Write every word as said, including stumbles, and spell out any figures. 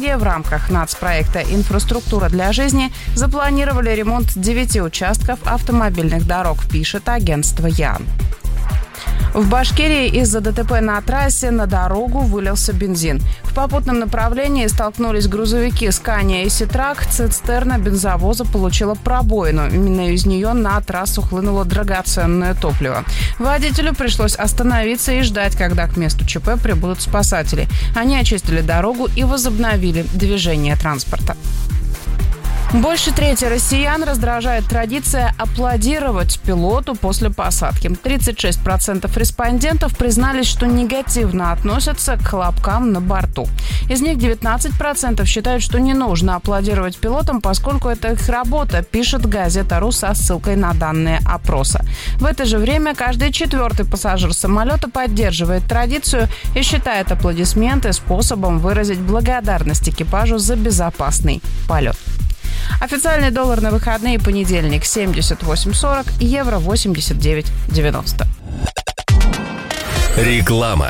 Петербурге в рамках нацпроекта «Инфраструктура для жизни» запланировали ремонт девяти участков автомобильных дорог, пишет агентство ЯН. В Башкирии из-за ДТП на трассе на дорогу вылился бензин. В попутном направлении столкнулись грузовики «Скания» и «Ситрак». Цистерна бензовоза получила пробоину. Именно из нее на трассу хлынуло драгоценное топливо. Водителю пришлось остановиться и ждать, когда к месту ЧП прибудут спасатели. Они очистили дорогу и возобновили движение транспорта. Больше трети россиян раздражает традиция аплодировать пилоту после посадки. тридцать шесть процентов респондентов признались, что негативно относятся к хлопкам на борту. Из них девятнадцать процентов считают, что не нужно аплодировать пилотам, поскольку это их работа, пишет газета РУ со ссылкой на данные опроса. В это же время каждый четвертый пассажир самолета поддерживает традицию и считает аплодисменты способом выразить благодарность экипажу за безопасный полет. Официальный доллар на выходные: понедельник семьдесят восемь сорок, евро восемьдесят девять девяносто. Реклама.